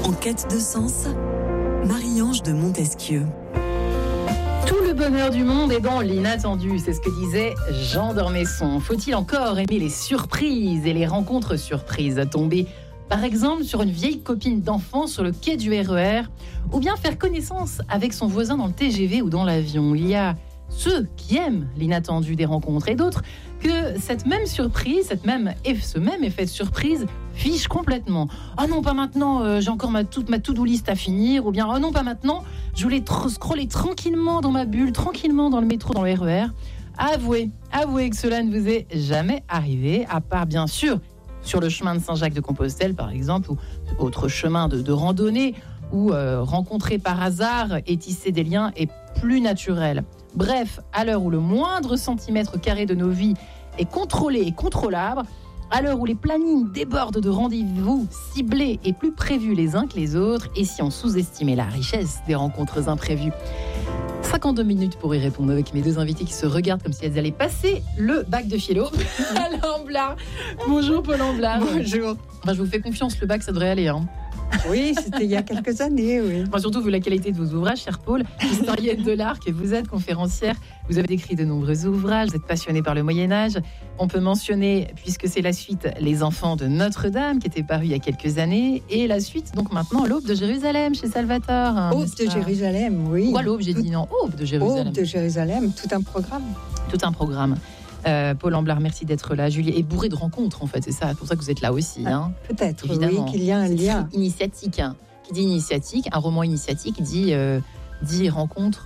En quête de sens, Marie-Ange de Montesquieu. Tout le bonheur du monde est dans l'inattendu, c'est ce que disait Jean d'Ormesson. Faut-il encore aimer les surprises et les rencontres surprises? Tomber par exemple sur une vieille copine d'enfance sur le quai du RER, ou bien faire connaissance avec son voisin dans le TGV ou dans l'avion. Il y a ceux qui aiment l'inattendu des rencontres et d'autres que cette même surprise, ce même effet de surprise fiche complètement. Ah non, pas maintenant, j'ai encore toute ma to-do list à finir. Ou bien, oh non, pas maintenant, je voulais scroller tranquillement dans ma bulle, tranquillement dans le métro, dans le RER. Avouez que cela ne vous est jamais arrivé, à part bien sûr sur le chemin de Saint-Jacques-de-Compostelle, par exemple, ou autre chemin de randonnée, où rencontrer par hasard et tisser des liens est plus naturel. Bref, à l'heure où le moindre centimètre carré de nos vies est contrôlé et contrôlable, à l'heure où les plannings débordent de rendez-vous ciblés et plus prévus les uns que les autres, et si on sous-estimait la richesse des rencontres imprévues. 52 minutes pour y répondre avec mes deux invités qui se regardent comme si elles allaient passer le bac de philo. Alain Blard. Bonjour Paul Amblard. Bonjour. Enfin, je vous fais confiance, le bac ça devrait aller. Oui, c'était il y a quelques années, oui. Enfin, surtout vu la qualité de vos ouvrages, cher Paul, historienne de l'art que vous êtes, conférencière. Vous avez écrit de nombreux ouvrages, vous êtes passionné par le Moyen-Âge. On peut mentionner, puisque c'est la suite, Les Enfants de Notre-Dame, qui était paru il y a quelques années, et la suite, donc maintenant, L'Aube de Jérusalem, chez Salvatore. Aube de Jérusalem, oui. Pourquoi l'Aube, j'ai dit non, Aube de Jérusalem. Aube de Jérusalem, tout un programme. Tout un programme. Paul Amblard, merci d'être là. Julie est bourrée de rencontres, en fait, c'est ça, pour ça que vous êtes là aussi. Peut-être, évidemment. Oui, qu'il y a un lien. Initiatique. Qui dit initiatique, un roman initiatique dit rencontres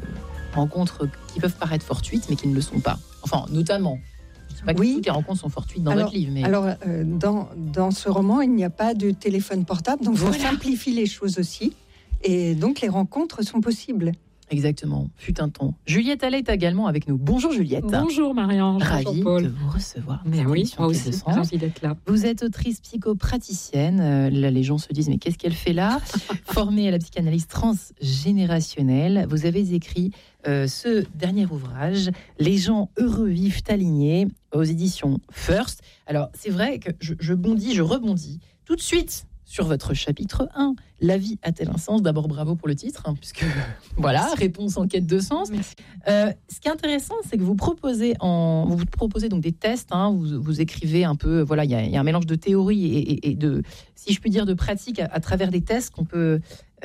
qui peuvent paraître fortuites, mais qui ne le sont pas. Enfin, notamment. Je ne dis pas que toutes les rencontres sont fortuites dans votre livre. Mais... Alors, dans ce roman, il n'y a pas de téléphone portable, donc on simplifie les choses aussi. Et donc, les rencontres sont possibles. Exactement, fut un temps. Juliette Allais est également avec nous. Bonjour Juliette. Bonjour Marie-Ange. Ravie de vous recevoir. Mais oui, moi aussi, ravie d'être là. Vous êtes autrice psychopraticienne. Là, les gens se disent, mais qu'est-ce qu'elle fait là? Formée à la psychanalyse transgénérationnelle. Vous avez écrit ce dernier ouvrage, Les gens heureux vivent alignés, aux éditions First. Alors, c'est vrai que je rebondis tout de suite sur votre chapitre 1, La vie a-t-elle un sens? D'abord, bravo pour le titre, puisque voilà, réponse en quête de sens. Ce qui est intéressant, c'est que vous proposez donc des tests, vous écrivez un peu, voilà, il y a un mélange de théorie et de, si je puis dire, de pratique à travers des tests qu'on peut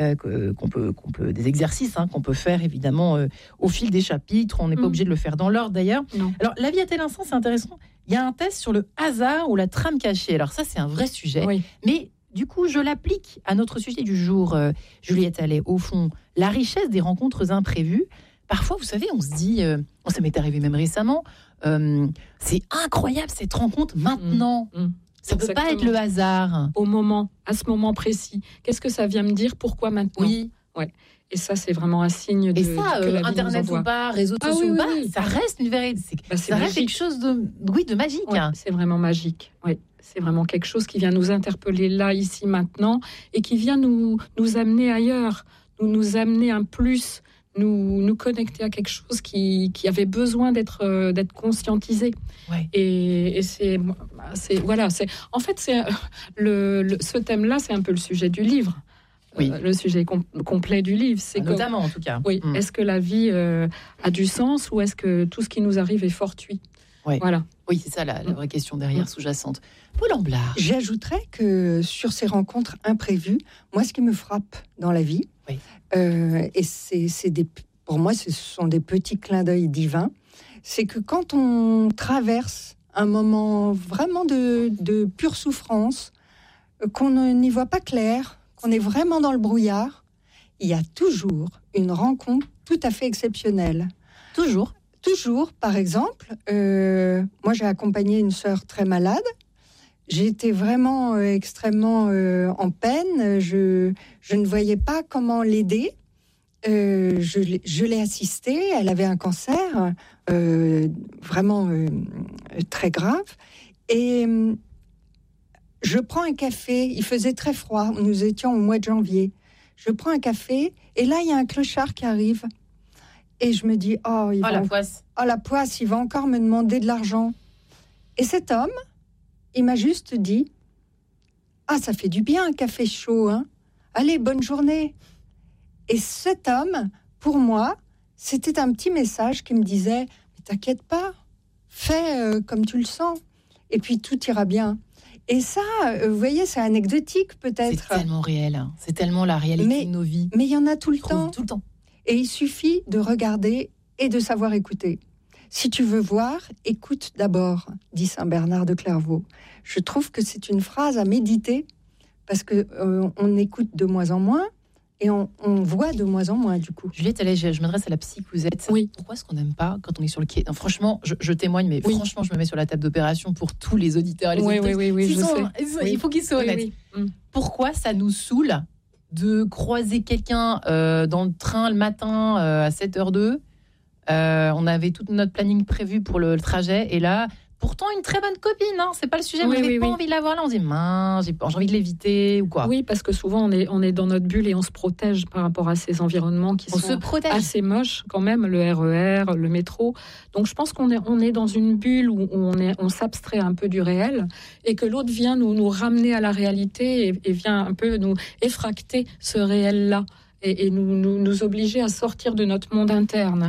des exercices qu'on peut faire évidemment au fil des chapitres. On n'est pas obligé de le faire dans l'ordre d'ailleurs. Non. Alors, La vie a-t-elle un sens? C'est intéressant. Il y a un test sur le hasard ou la trame cachée. Alors ça, c'est un vrai sujet, mais du coup, je l'applique à notre sujet du jour, Juliette Allais. Au fond, la richesse des rencontres imprévues. Parfois, vous savez, on se dit, ça m'est arrivé même récemment, c'est incroyable cette rencontre maintenant. Ça ne peut pas être le hasard. À ce moment précis. Qu'est-ce que ça vient me dire? Pourquoi maintenant? Oui. Ouais. Et ça, c'est vraiment un signe de. Et ça, Internet ou pas, réseaux sociaux ou pas, ça reste une vérité. Ça reste quelque chose de magique. Ouais, c'est vraiment magique. Oui. C'est vraiment quelque chose qui vient nous interpeller là, ici, maintenant, et qui vient nous amener ailleurs, nous amener un plus, nous connecter à quelque chose qui avait besoin d'être conscientisé. Ouais. Et c'est en fait, ce thème-là, c'est un peu le sujet du livre. Oui. Le sujet complet du livre. C'est notamment, en tout cas. Oui. Est-ce que la vie a du sens ou est-ce que tout ce qui nous arrive est fortuit? Voilà. Oui, c'est ça la vraie question derrière, sous-jacente. Paul Amblard. J'ajouterais que sur ces rencontres imprévues, moi, ce qui me frappe dans la vie, et pour moi, ce sont des petits clins d'œil divins, c'est que quand on traverse un moment vraiment de pure souffrance, qu'on n'y voit pas clair, qu'on est vraiment dans le brouillard, il y a toujours une rencontre tout à fait exceptionnelle. Toujours, par exemple, moi j'ai accompagné une sœur très malade. J'ai été vraiment extrêmement en peine. Je ne voyais pas comment l'aider. Je l'ai assistée. Elle avait un cancer vraiment très grave. Et je prends un café. Il faisait très froid. Nous étions au mois de janvier. Je prends un café et là il y a un clochard qui arrive. Et je me dis, la poisse, il va encore me demander de l'argent. Et cet homme, il m'a juste dit, ça fait du bien un café chaud, allez, bonne journée. Et cet homme, pour moi, c'était un petit message qui me disait, mais t'inquiète pas, fais comme tu le sens, et puis tout ira bien. Et ça, vous voyez, c'est anecdotique peut-être. C'est tellement réel, hein. C'est tellement la réalité de nos vies. Mais il y en a tout le temps. Tout le temps. Et il suffit de regarder et de savoir écouter. Si tu veux voir, écoute d'abord, dit Saint Bernard de Clairvaux. Je trouve que c'est une phrase à méditer parce que on écoute de moins en moins et on voit de moins en moins du coup. Juliette, allez, je m'adresse à la psy que vous êtes. Oui. Pourquoi est-ce qu'on n'aime pas quand on est sur le quai? Non, franchement, je témoigne, mais franchement, je me mets sur la table d'opération pour tous les auditeurs et les auditrices. Oui, il faut qu'ils soient honnêtes. Pourquoi ça nous saoule de croiser quelqu'un dans le train le matin à 7h02? On avait tout notre planning prévu pour le trajet, et là, pourtant une très bonne copine, hein, c'est pas le sujet, mais on n'avait pas envie de la voir, là on se dit mince, j'ai envie de l'éviter ou quoi. Oui, parce que souvent on est dans notre bulle et on se protège par rapport à ces environnements qui sont assez moches quand même, le RER, le métro. Donc je pense qu'on est dans une bulle où on s'abstrait un peu du réel et que l'autre vient nous ramener à la réalité et vient un peu nous effracter ce réel-là et nous obliger à sortir de notre monde interne.